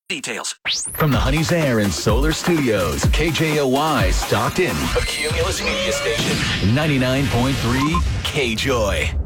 Details. From the Honey's Air and Solar Studios, KJOY Stockton, a Cumulus media station, 99.3 KJOY.